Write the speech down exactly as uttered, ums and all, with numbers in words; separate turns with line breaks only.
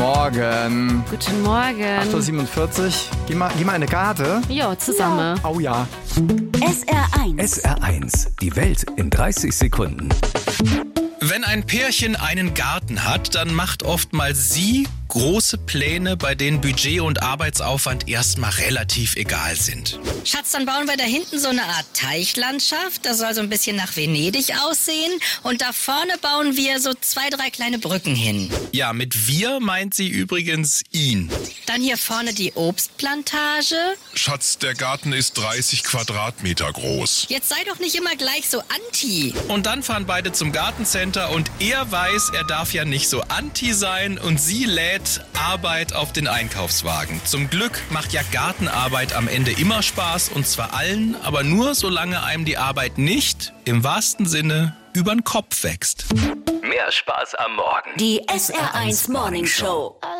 Morgen.
Guten Morgen.
acht Uhr siebenundvierzig. Geh mal, geh mal eine Karte.
Jo, zusammen.
Oh ja.
S R eins.
S R eins. Die Welt in dreißig Sekunden.
Wenn ein Pärchen einen Garten hat, dann macht oftmals sie große Pläne, bei denen Budget und Arbeitsaufwand erstmal relativ egal sind.
Schatz, dann bauen wir da hinten so eine Art Teichlandschaft. Das soll so ein bisschen nach Venedig aussehen. Und da vorne bauen wir so zwei, drei kleine Brücken hin.
Ja, mit wir meint sie übrigens ihn.
Dann hier vorne die Obstplantage.
Schatz, der Garten ist dreißig Quadratmeter groß.
Jetzt sei doch nicht immer gleich so anti.
Und dann fahren beide zum Gartencenter und er weiß, er darf ja nicht so anti sein und sie lädt Arbeit auf den Einkaufswagen. Zum Glück macht ja Gartenarbeit am Ende immer Spaß und zwar allen, aber nur solange einem die Arbeit nicht, im wahrsten Sinne, übern Kopf wächst.
Mehr Spaß am Morgen.
Die S R eins Morning Show.